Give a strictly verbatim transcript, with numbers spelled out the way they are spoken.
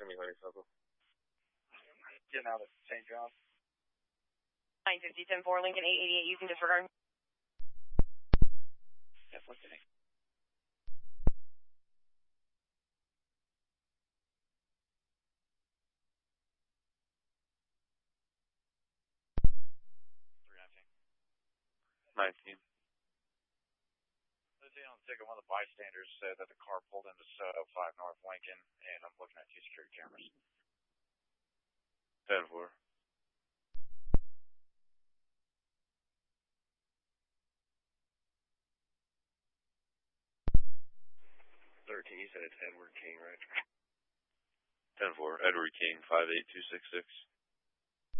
Semi Honeysuckle. Getting out of Saint John. nine fifty, ten four, Lincoln eight eighty-eight, you can disregard. Yes, listening. three nineteen. nineteen. On the ticket, one of the bystanders said that the car pulled into Soto five North Lincoln, and I'm looking at two security cameras. ten four. thirteen, you said it's Edward King, right? ten four, Edward King, five eight two six six.